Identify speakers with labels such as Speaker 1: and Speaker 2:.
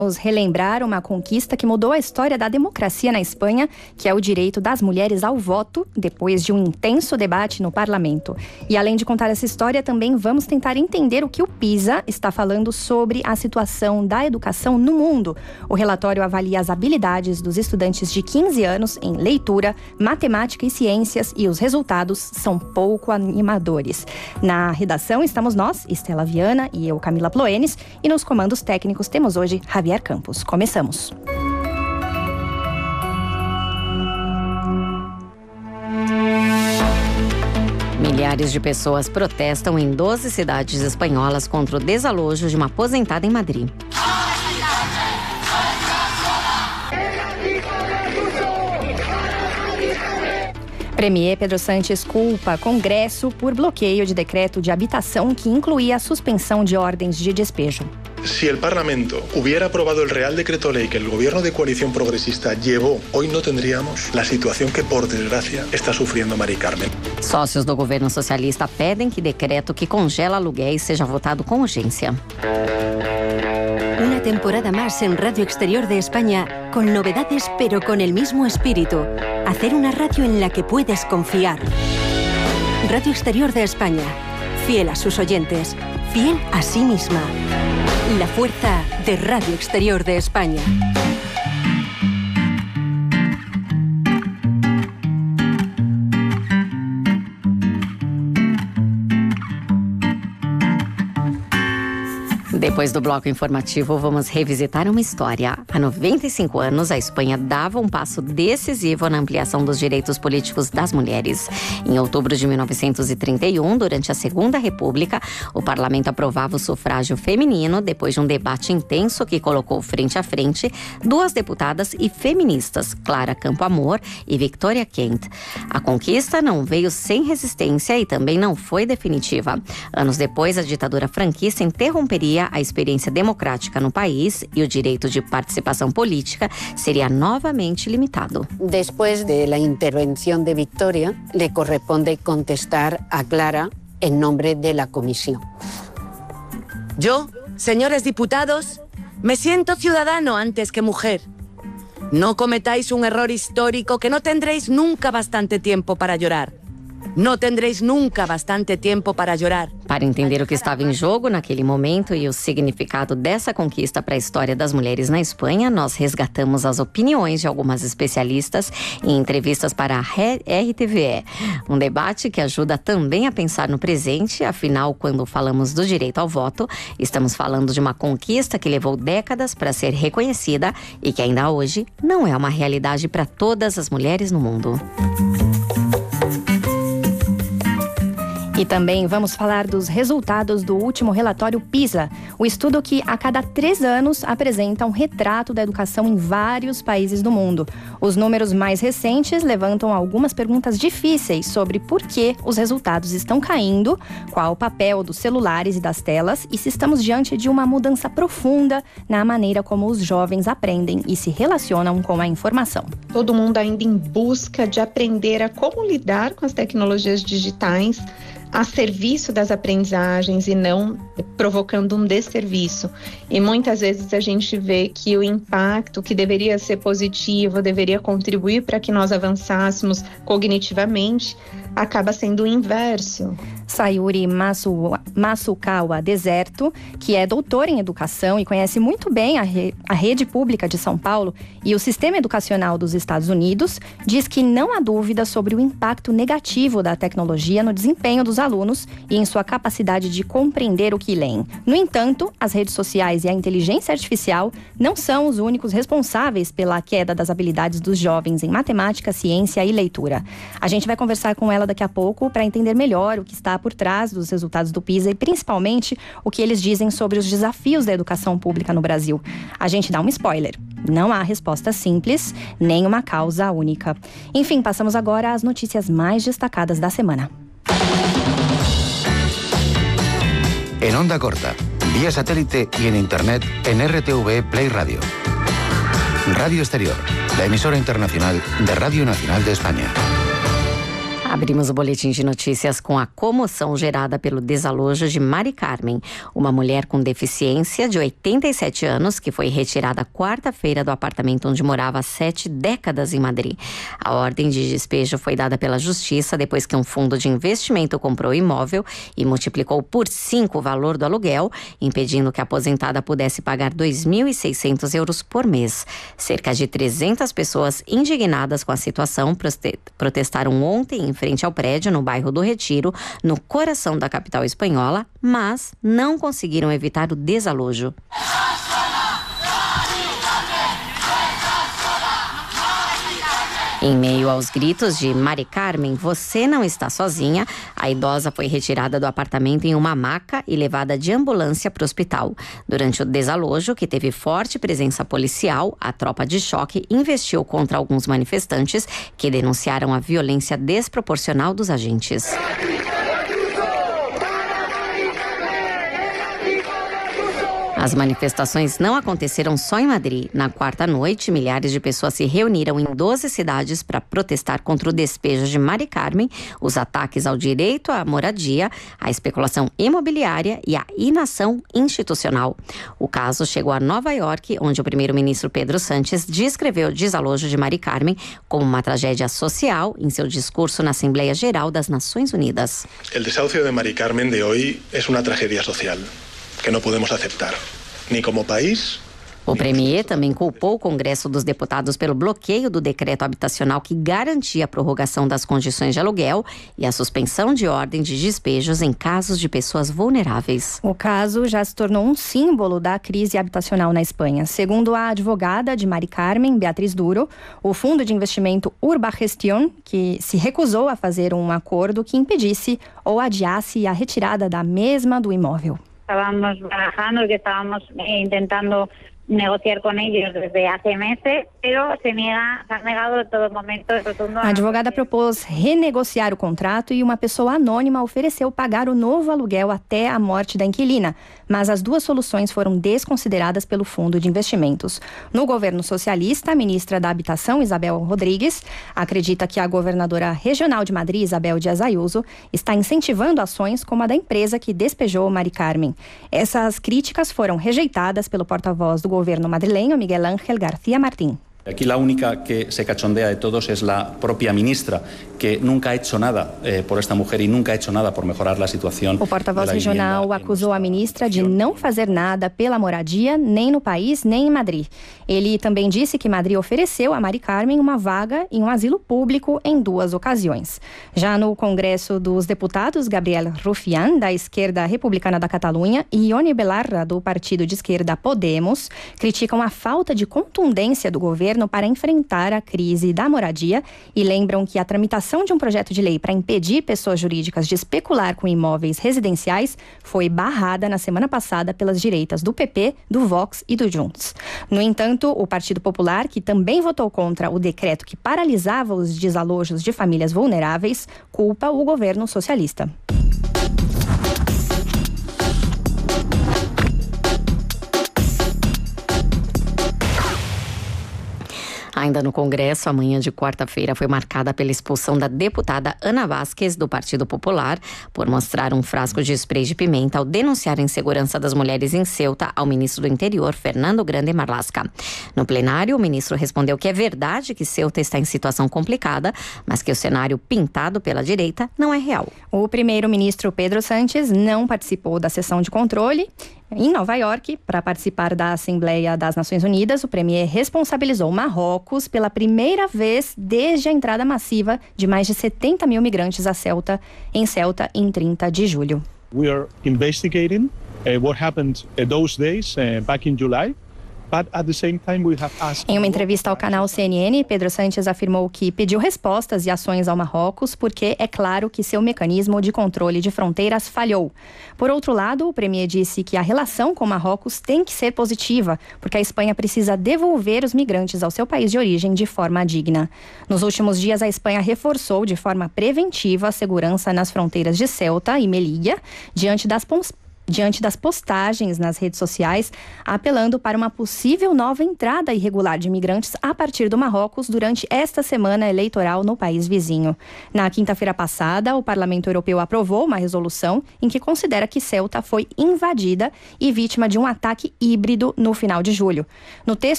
Speaker 1: Vamos relembrar uma conquista que mudou a história da democracia na Espanha, que é o direito das mulheres ao voto, depois de um intenso debate no parlamento. E além de contar essa história, também vamos tentar entender o que o PISA está falando sobre a situação da educação no mundo. O relatório avalia as habilidades dos estudantes de 15 anos em leitura, matemática e ciências, e os resultados são pouco animadores. Na redação estamos nós, Estela Viana e eu, Camila Ploenes, e nos comandos técnicos temos hoje Javier Campos. Começamos. Milhares de pessoas protestam em 12 cidades espanholas contra o desalojo de uma aposentada em Madrid. Premier Pedro Sánchez culpa Congresso por bloqueio de decreto de habitação que incluía a suspensão de ordens de despejo.
Speaker 2: Si el Parlamento hubiera aprobado el Real Decreto Ley que el gobierno de coalición progresista llevó, hoy no tendríamos la situación que, por desgracia, está sufriendo Mari Carmen.
Speaker 1: Sócios do governo socialista pedem que decreto que congela aluguéis seja votado com urgência.
Speaker 3: Una temporada más en Radio Exterior de España, con novedades pero con el mismo espíritu. Hacer una radio en la que puedes confiar. Radio Exterior de España, fiel a sus oyentes, fiel a sí misma. La fuerza de Radio Exterior de España.
Speaker 1: Depois do bloco informativo, vamos revisitar uma história. Há 95 anos, a Espanha dava um passo decisivo na ampliação dos direitos políticos das mulheres. Em outubro de 1931, durante a Segunda República, o parlamento aprovava o sufrágio feminino depois de um debate intenso que colocou frente a frente duas deputadas e feministas, Clara Campoamor e Victoria Kent. A conquista não veio sem resistência e também não foi definitiva. Anos depois, a ditadura franquista interromperia a experiência democrática no país e o direito de participação política seria novamente limitado.
Speaker 4: Después de la intervención de Victoria, le corresponde contestar a Clara en nombre de la comisión.
Speaker 5: Yo, señores diputados, me siento ciudadano antes que mujer. No cometáis un error histórico que no tendréis nunca bastante tiempo para llorar. Não tendréis nunca bastante tempo para chorar.
Speaker 1: Para entender o que estava em jogo naquele momento e o significado dessa conquista para a história das mulheres na Espanha, nós resgatamos as opiniões de algumas especialistas em entrevistas para a RTVE. Um debate que ajuda também a pensar no presente, afinal, quando falamos do direito ao voto, estamos falando de uma conquista que levou décadas para ser reconhecida e que ainda hoje não é uma realidade para todas as mulheres no mundo. E também vamos falar dos resultados do último relatório PISA, o estudo que a cada 3 anos apresenta um retrato da educação em vários países do mundo. Os números mais recentes levantam algumas perguntas difíceis sobre por que os resultados estão caindo, qual o papel dos celulares e das telas e se estamos diante de uma mudança profunda na maneira como os jovens aprendem e se relacionam com a informação.
Speaker 6: Todo mundo ainda em busca de aprender a como lidar com as tecnologias digitais a serviço das aprendizagens e não provocando um desserviço. E muitas vezes a gente vê que o impacto que deveria ser positivo, deveria contribuir para que nós avançássemos cognitivamente, acaba sendo o inverso.
Speaker 1: Sayuri Masukawa Deserto, que é doutora em educação e conhece muito bem a rede pública de São Paulo e o sistema educacional dos Estados Unidos, diz que não há dúvida sobre o impacto negativo da tecnologia no desempenho dos alunos e em sua capacidade de compreender o que leem. No entanto, as redes sociais e a inteligência artificial não são os únicos responsáveis pela queda das habilidades dos jovens em matemática, ciência e leitura. A gente vai conversar com ela daqui a pouco para entender melhor o que está por trás dos resultados do PISA e principalmente o que eles dizem sobre os desafios da educação pública no Brasil. A gente dá um spoiler. Não há resposta simples, nem uma causa única. Enfim, passamos agora às notícias mais destacadas da semana.
Speaker 7: En onda corta, vía satélite y en internet en RTV Play Radio. Radio Exterior, la emisora internacional de Radio Nacional de España.
Speaker 8: Abrimos o boletim de notícias com a comoção gerada pelo desalojo de Mari Carmen, uma mulher com deficiência de 87 anos que foi retirada quarta-feira do apartamento onde morava há 7 décadas em Madrid. A ordem de despejo foi dada pela Justiça depois que um fundo de investimento comprou o imóvel e multiplicou por 5 o valor do aluguel, impedindo que a aposentada pudesse pagar 2.600 euros por mês. Cerca de 300 pessoas indignadas com a situação protestaram ontem em frente ao prédio no bairro do Retiro, no coração da capital espanhola, mas não conseguiram evitar o desalojo. Em meio aos gritos de Mari Carmen, você não está sozinha, a idosa foi retirada do apartamento em uma maca e levada de ambulância para o hospital. Durante o desalojo, que teve forte presença policial, a tropa de choque investiu contra alguns manifestantes que denunciaram a violência desproporcional dos agentes. As manifestações não aconteceram só em Madrid. Na quarta noite, milhares de pessoas se reuniram em 12 cidades para protestar contra o despejo de Mari Carmen, os ataques ao direito à moradia, a especulação imobiliária e a inação institucional. O caso chegou a Nova York, onde o primeiro-ministro Pedro Sánchez descreveu o desalojo de Mari Carmen como uma tragédia social em seu discurso na Assembleia Geral das Nações Unidas.
Speaker 2: O desahucio de Mari Carmen de hoje é uma tragédia social que não podemos aceitar, nem como país.
Speaker 8: O premier também culpou o Congresso dos Deputados pelo bloqueio do decreto habitacional que garantia a prorrogação das condições de aluguel e a suspensão de ordem de despejos em casos de pessoas vulneráveis.
Speaker 1: O caso já se tornou um símbolo da crise habitacional na Espanha. Segundo a advogada de Mari Carmen, Beatriz Duro, o fundo de investimento Urbagestión, que se recusou a fazer um acordo que impedisse ou adiasse a retirada da mesma do imóvel.
Speaker 9: Estábamos barajando que estábamos intentando negociar con ellos desde hace meses, pero se han negado en todo momento.
Speaker 1: A advogada propôs renegociar o contrato e uma pessoa anônima ofereceu pagar o novo aluguel até a morte da inquilina, mas as duas soluções foram desconsideradas pelo fundo de investimentos. No governo socialista, a ministra da Habitação, Isabel Rodrigues, acredita que a governadora regional de Madrid, Isabel Díaz Ayuso, está incentivando ações como a da empresa que despejou Mari Carmen. Essas críticas foram rejeitadas pelo porta-voz do governo madrileño, Miguel Ángel García Martín.
Speaker 10: Aquí la única que se cachondea de todos es la propia ministra, que nunca ha hecho nada por esta mujer y nunca ha hecho nada por mejorar la situación.
Speaker 1: O porta-voz regional acusou a ministra de não fazer nada pela moradia, nem no país, nem em Madrid. Ele também disse que Madrid ofereceu a Mari Carmen uma vaga em um asilo público em 2 ocasiões. Já no Congresso dos Deputados, Gabriel Rufián, da esquerda republicana da Catalunha, e Ione Belarra, do partido de esquerda Podemos, criticam a falta de contundência do governo para enfrentar a crise da moradia e lembram que a tramitação de um projeto de lei para impedir pessoas jurídicas de especular com imóveis residenciais foi barrada na semana passada pelas direitas do PP, do Vox e do Junts. No entanto, o Partido Popular, que também votou contra o decreto que paralisava os desalojos de famílias vulneráveis, culpa o governo socialista.
Speaker 8: Ainda no Congresso, a manhã de quarta-feira foi marcada pela expulsão da deputada Ana Vázquez, do Partido Popular, por mostrar um frasco de spray de pimenta ao denunciar a insegurança das mulheres em Ceuta ao ministro do Interior, Fernando Grande Marlaska. No plenário, o ministro respondeu que é verdade que Ceuta está em situação complicada, mas que o cenário pintado pela direita não é real.
Speaker 1: O primeiro-ministro Pedro Sánchez não participou da sessão de controle. Em Nova York, para participar da Assembleia das Nações Unidas, o premier responsabilizou Marrocos pela primeira vez desde a entrada massiva de mais de 70 mil migrantes em Ceuta em 30 de julho.
Speaker 11: We are investigating what happened those days back in July.
Speaker 1: Em uma entrevista ao canal CNN, Pedro Sánchez afirmou que pediu respostas e ações ao Marrocos porque é claro que seu mecanismo de controle de fronteiras falhou. Por outro lado, o premier disse que a relação com Marrocos tem que ser positiva, porque a Espanha precisa devolver os migrantes ao seu país de origem de forma digna. Nos últimos dias, a Espanha reforçou de forma preventiva a segurança nas fronteiras de Ceuta e Melilla, diante diante das postagens nas redes sociais, apelando para uma possível nova entrada irregular de imigrantes a partir do Marrocos durante esta semana eleitoral no país vizinho. Na quinta-feira passada, o Parlamento Europeu aprovou uma resolução em que considera que Ceuta foi invadida e vítima de um ataque híbrido no final de julho. No texto